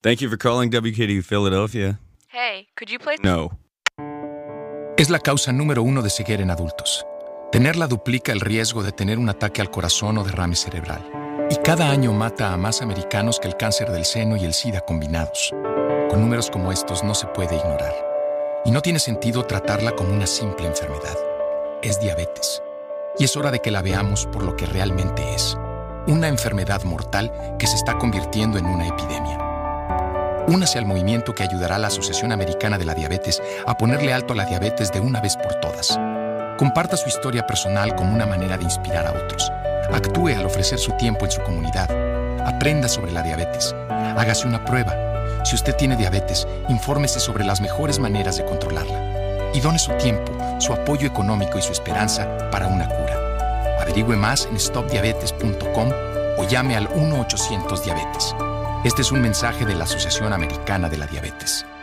Thank you for calling WKDU Philadelphia. Hey, could you play? No. Es la causa número 1 de ceguera en adultos. Tenerla duplica el riesgo de tener un ataque al corazón o derrame cerebral. Y cada año mata a más americanos que el cáncer del seno y el SIDA combinados. Con números como estos no se puede ignorar. Y no tiene sentido tratarla como una simple enfermedad. Es diabetes. Y es hora de que la veamos por lo que realmente es. Una enfermedad mortal que se está convirtiendo en una epidemia. Únase al movimiento que ayudará a la Asociación Americana de la Diabetes a ponerle alto a la diabetes de una vez por todas. Comparta su historia personal como una manera de inspirar a otros. Actúe al ofrecer su tiempo en su comunidad. Aprenda sobre la diabetes. Hágase una prueba. Si usted tiene diabetes, infórmese sobre las mejores maneras de controlarla. Y done su tiempo, su apoyo económico y su esperanza para una cura. Averigüe más en stopdiabetes.com o llame al 1-800-Diabetes. Este es un mensaje de la Asociación Americana de la Diabetes.